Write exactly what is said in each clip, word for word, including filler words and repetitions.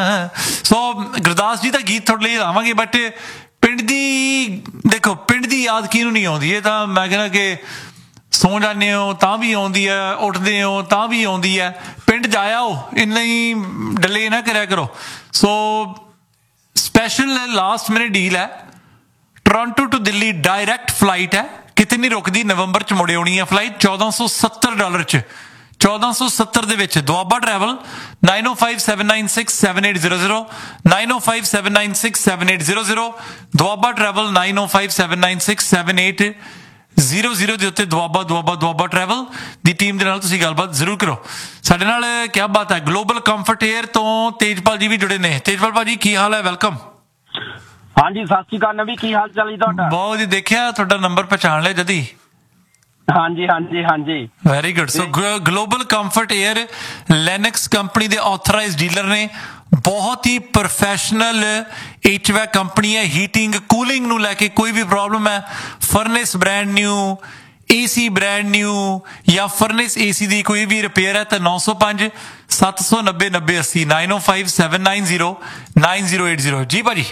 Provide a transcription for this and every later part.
ਸੋ ਗੁਰਦਾਸ ਜੀ ਦਾ ਗੀਤ ਤੁਹਾਡੇ ਲਈ ਲਾਵਾਂਗੇ, ਬਟ ਪਿੰਡ ਦੀ ਦੇਖੋ, ਪਿੰਡ ਦੀ ਯਾਦ ਕਿਹਨੂੰ ਨਹੀਂ ਆਉਂਦੀ। ਇਹ ਤਾਂ ਮੈਂ ਕਹਿੰਦਾ ਕਿ ਸੌਂ ਜਾਂਦੇ ਹੋ ਤਾਂ ਵੀ ਆਉਂਦੀ ਹੈ, ਉੱਠਦੇ ਹੋ ਤਾਂ ਵੀ ਆਉਂਦੀ ਹੈ। ਪਿੰਡ ਜਾਇਓ, ਇੰਨਾ ਹੀ ਡਿਲੇ ਨਾ ਕਰਿਆ ਕਰੋ। So special last minute deal ਹੈ, Toronto to Delhi direct flight ਹੈ, ਕਿਤੇ ਨਹੀਂ ਰੁਕਦੀ। ਨਵੰਬਰ 'ਚ ਮੁੜੇ ਆਉਣੀ ਹੈ ਫਲਾਈਟ ਚੌਦਾਂ ਸੌ ਸੱਤਰ ਡਾਲਰ 'ਚ, ਚੌਦਾਂ ਸੌ ਸੱਤਰ ਦੇ ਵਿੱਚ। ਦੁਆਬਾ ਟਰੈਵਲ ਨਾਈਨ ਓ five seven nine six seven eight zero zero nine ਓ five seven nine six seven eight zero zero Doaba travel nine ਓ five seven nine six seven eight zero zero ਦੇ ਉੱਤੇ ਦੁਆਬਾ ਦੁਆਬਾ ਦੁਆਬਾ ਟਰੈਵਲ ਦੀ team ਦੇ ਨਾਲ ਤੁਸੀਂ ਗੱਲਬਾਤ ਜ਼ਰੂਰ ਕਰੋ ਸਾਡੇ ਨਾਲ। ਕਿਆ ਬਾਤ ਹੈ। ਗਲੋਬਲ ਕੰਫਰਟ ਏਅਰ ਤੋਂ ਤੇਜਪਾਲ ਜੀ ਵੀ ਜੁੜੇ ਨੇ। ਤੇਜਪਾਲ ਭਾਜੀ ਕੀ ਹਾਲ ਹੈ? ਵੈਲਕਮ। ਹਾਂਜੀ ਸਤਿ ਸ਼੍ਰੀ ਅਕਾਲ ਨਵੀ, ਕੀ ਹਾਲ ਚਾਲ ਜੀ ਤੁਹਾਡਾ? ਬਹੁਤ ਜੀ, ਦੇਖਿਆ ਤੁਹਾਡਾ ਨੰਬਰ ਪਛਾਣ ਲਿਆ ਜਦੀ। ਹਾਂਜੀ ਹਾਂਜੀ ਹਾਂਜੀ, ਵੈਰੀ ਗੁੱਡ। ਸੋ ਗਲੋਬਲ ਕੰਫਰਟ ਏਅਰ ਲੈਨਕਸ ਕੰਪਨੀ ਦੇ ਆਥੋਰਾਈਜ਼ਡ ਡੀਲਰ ਨੇ। ਬਹੁਤ ਹੀ ਪ੍ਰੋਫੈਸ਼ਨਲ ਐਚ ਵੈਕ ਕੰਪਨੀ ਹੈ। ਹੀਟਿੰਗ ਕੂਲਿੰਗ ਨੂੰ ਲੈ ਕੇ ਕੋਈ ਵੀ ਪ੍ਰੋਬਲਮ ਹੈ, ਫਰਨੇਸ ਬ੍ਰੈਂਡ ਨਿਊ, ਏ ਸੀ ਬ੍ਰੈਂਡ ਨਿਊ ਜਾਂ ਫਰਨੇਸ ਏ ਸੀ ਦੀ ਕੋਈ ਵੀ ਰਿਪੇਅਰ ਹੈ ਤਾਂ ਨੌ ਸੌ ਪੰਜ ਸੱਤ ਸੌ ਨੱਬੇ ਨੱਬੇ ਅੱਸੀ ਨਾਈਨ ਓ five seven nine zero nine zero eight zero. ਜੀ ਭਾਜੀ।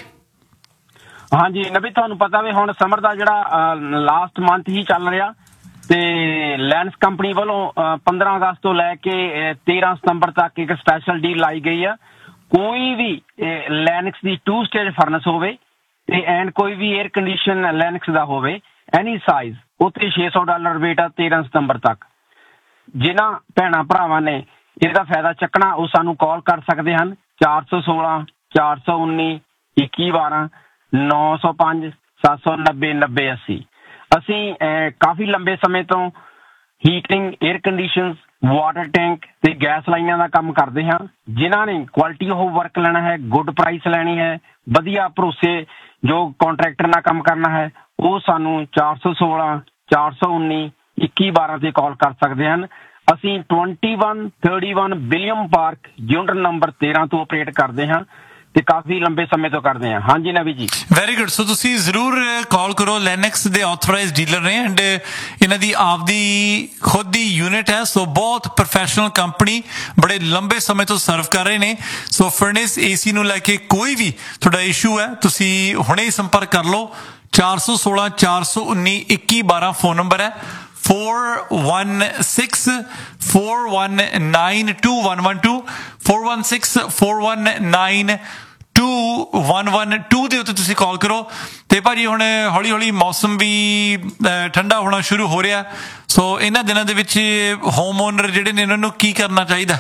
ਹਾਂਜੀ ਨਵੀ, ਤੁਹਾਨੂੰ ਪਤਾ ਵੀ ਹੁਣ ਸਮਰ ਦਾ ਜਿਹੜਾ ਲਾਸਟ ਮੰਥ ਹੀ ਚੱਲ ਰਿਹਾ ਤੇ ਲੈਨਸ ਕੰਪਨੀ ਵੱਲੋਂ ਪੰਦਰਾਂ ਅਗਸਤ ਤੋਂ ਲੈ ਕੇ ਤੇਰਾਂ ਸਤੰਬਰ ਤੱਕ ਇੱਕ ਸਪੈਸ਼ਲ ਡੀਲ ਲਾਈ ਗਈ ਆ। ਕੋਈ ਵੀ ਲੈਨਕਸ ਦੀ ਟੂ ਸਟੇਜ ਫਰਨਸ ਹੋਵੇ ਤੇ ਐਂਡ ਕੋਈ ਵੀ 에ਅਰ ਕੰਡੀਸ਼ਨ ਲੈਨਕਸ ਦਾ ਹੋਵੇ ਐਨੀ ਸਾਈਜ਼, ਉੱਥੇ ਛੇ ਸੌ ਡਾਲਰ ਰੇਟ ਆ ਤੇਰਾਂ ਸਤੰਬਰ ਤੱਕ। ਜਿਨ੍ਹਾਂ ਭੈਣਾਂ ਭਰਾਵਾਂ ਨੇ ਇਹਦਾ ਫਾਇਦਾ ਚੱਕਣਾ ਉਹ ਸਾਨੂੰ ਕਾਲ ਕਰ ਸਕਦੇ ਹਨ ਚਾਰ ਸੌ ਸੋਲਾਂ ਚਾਰ ਸੌ ਉੱਨੀ ਇੱਕੀ ਬਾਰਾਂ ਨੌ ਸੌ ਪੰਜ ਸੱਤ ਸੌ ਨੱਬੇ ਨੱਬੇ ਅੱਸੀ। ਅਸੀਂ ਕਾਫੀ ਲੰਬੇ ਸਮੇਂ ਤੋਂ heating, air condition, water tank ਤੇ ਗੈਸ ਲਾਈਨਾਂ ਦਾ ਕੰਮ ਕਰਦੇ ਹਾਂ। ਜਿਨ੍ਹਾਂ ਨੇ ਕੁਆਲਿਟੀ ਆਫ ਵਰਕ ਲੈਣਾ ਹੈ, ਗੁੱਡ ਪ੍ਰਾਈਸ ਲੈਣੀ ਹੈ, ਵਧੀਆ ਭਰੋਸੇ ਜੋ ਕੰਟਰੈਕਟਰ ਨਾਲ ਕੰਮ ਕਰਨਾ ਹੈ, ਉਹ ਸਾਨੂੰ ਚਾਰ ਸੌ ਸੋਲਾਂ ਚਾਰ ਸੌ ਉੱਨੀ ਇੱਕੀ ਬਾਰਾਂ ਤੇ ਕਾਲ ਕਰ ਸਕਦੇ ਹਨ। ਅਸੀਂ twenty one thirty one William park unit number ਤੇਰਾਂ ਤੋਂ ਆਪਰੇਟ ਕਰਦੇ ਹਾਂ ਤੇ ਕਾਫੀ ਲੰਬੇ ਸਮੇਂ ਤੋਂ ਕਰਦੇ ਹਾਂ। ਹਾਂਜੀ ਨਵੀ ਜੀ। Very good. ਸੋ ਤੁਸੀਂ ਜ਼ਰੂਰ ਕਾਲ ਕਰੋ। ਲੈਨਕਸ ਦੇ ਆਥੋਰਾਈਜ਼ਡ ਡੀਲਰ ਨੇ ਐਂਡ ਇਹਨਾਂ ਦੀ ਆਪਦੀ ਖੁਦ ਦੀ ਯੂਨਿਟ ਹੈ। ਸੋ ਬਹੁਤ ਪ੍ਰੋਫੈਸ਼ਨਲ ਕੰਪਨੀ, ਬੜੇ ਲੰਬੇ ਸਮੇਂ ਤੋਂ ਸਰਵ ਕਰ ਰਹੇ ਨੇ। ਸੋ ਫਰਨੇਸ ਏਸੀ ਨੂੰ ਲੈ ਕੇ ਕੋਈ ਵੀ ਤੁਹਾਡਾ ਇਸ਼ੂ ਹੈ, ਤੁਸੀਂ ਹੁਣੇ ਹੀ ਸੰਪਰਕ ਕਰ ਲਓ। ਚਾਰ ਸੌ ਸੋਲਾਂ ਚਾਰ ਸੌ ਉੱਨੀ ਇੱਕੀ ਬਾਰਾਂ ਫੋਨ ਨੰਬਰ ਹੈ। four one six four one nine two one one two four one six four one nine two one one two ਦੇ ਉੱਤੇ ਤੁਸੀਂ ਕਾਲ ਕਰੋ। ਤੇ ਭਾਜੀ ਹੁਣ ਹੌਲੀ ਹੌਲੀ ਮੌਸਮ ਵੀ ਠੰਡਾ ਹੋਣਾ ਸ਼ੁਰੂ ਹੋ ਰਿਹਾ, ਸੋ ਇਹਨਾਂ ਦਿਨਾਂ ਦੇ ਵਿੱਚ ਹੋਮ ਓਨਰ ਜਿਹੜੇ ਨੇ ਇਹਨਾਂ ਨੂੰ ਕੀ ਕਰਨਾ ਚਾਹੀਦਾ?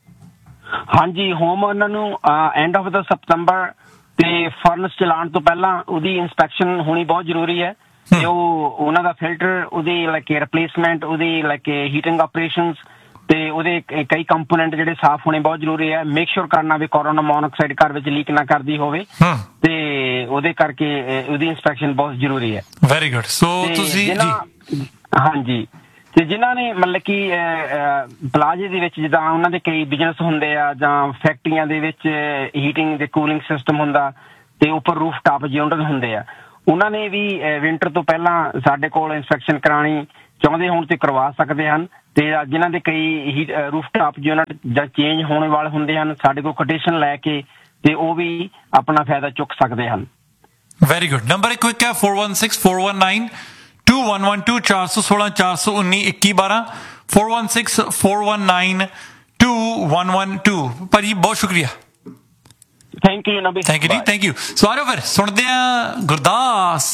ਹਾਂਜੀ, ਹੋਮ ਓਨਰ ਨੂੰ ਐਂਡ ਆਫ ਦਾ ਸਤੰਬਰ ਤੇ ਫਰਨਸ ਚਲਾਉਣ ਤੋਂ ਪਹਿਲਾਂ ਉਹਦੀ ਇੰਸਪੈਕਸ਼ਨ ਹੋਣੀ ਬਹੁਤ ਜ਼ਰੂਰੀ ਹੈ ਤੇ ਉਹ ਉਹਨਾਂ ਦਾ ਫਿਲਟਰ, ਉਹਦੀ ਲਾਈਕ ਰਿਪਲੇਸਮੈਂਟ, ਉਹਦੀ ਲਾਈਕ ਹੀਟਿੰਗ ਆਪਰੇਸ਼ਨਸ ਤੇ ਉਹਦੇ ਕਈ ਕੰਪੋਨੈਂਟ ਜਿਹੜੇ ਸਾਫ਼ ਹੋਣੇ ਬਹੁਤ ਜ਼ਰੂਰੀ ਹੈ। ਮੇਕ ਸ਼ੋਰ ਕਰਨਾ ਵੀ ਕੋਰੋਨਾ ਮੋਨੋਆਕਸਾਈਡ ਘਰ ਵਿੱਚ ਲੀਕ ਨਾ ਕਰਦੀ ਹੋਵੇ ਤੇ ਉਹਦੇ ਕਰਕੇ ਉਹਦੀ ਇੰਸਪੈਕਸ਼ਨ ਬਹੁਤ ਜ਼ਰੂਰੀ ਹੈ। Very good. ਸੋ ਤੁਸੀਂ ਹਾਂਜੀ, ਤੇ ਜਿਨ੍ਹਾਂ ਨੇ ਮਤਲਬ ਕਿ ਪਲਾਜ਼ੇ ਦੇ ਵਿੱਚ ਜਿੱਦਾਂ ਉਹਨਾਂ ਦੇ ਕਈ ਬਿਜ਼ਨਸ ਹੁੰਦੇ ਆ ਜਾਂ ਫੈਕਟਰੀਆਂ ਦੇ ਵਿੱਚ ਹੀਟਿੰਗ ਤੇ ਕੂਲਿੰਗ ਸਿਸਟਮ ਹੁੰਦਾ ਤੇ ਉੱਪਰ ਰੂਫ ਟਾਪ ਯੂਨਿਟ ਹੁੰਦੇ ਆ, ਉਹਨਾਂ ਨੇ ਵੀ ਵਿੰਟਰ ਤੋਂ ਪਹਿਲਾਂ ਸਾਡੇ ਕੋਲ ਇੰਸਪੈਕਸ਼ਨ ਕਰਾਉਣੀ ਚਾਹੁੰਦੇ ਹੋਣ ਤੇ ਕਰਵਾ ਸਕਦੇ ਹਨ। ਤੇ ਜਿਨ੍ਹਾਂ ਦੇ ਕਈ ਰੂਫ ਟਾਪ ਯੂਨਿਟ ਜਾਂ ਚੇਂਜ ਹੋਣ ਵਾਲੇ ਹੁੰਦੇ ਹਨ, ਸਾਡੇ ਕੋਲ ਕੋਟੇਸ਼ਨ ਲੈ ਕੇ ਤੇ ਉਹ ਵੀ ਆਪਣਾ ਫਾਇਦਾ ਚੁੱਕ ਸਕਦੇ ਹਨ। Very good. ਨੰਬਰ ਇੱਕ ਕੁਇਕ ਹੈ four one six four one nine two one one two ਚਾਰ ਸੌ ਸੋਲਾਂ ਚਾਰ ਸੌ ਉੱਨੀ ਇੱਕੀ ਬਾਰਾਂ four one six four one nine two one one two। ਭਾਜੀ ਬਹੁਤ ਸ਼ੁਕਰੀਆ। Thank you Nabi. Thank you ਜੀ, ਥੈਂਕ ਯੂ। ਸੋ ਆ ਜਾਓ ਫਿਰ ਸੁਣਦੇ ਹਾਂ ਗੁਰਦਾਸ।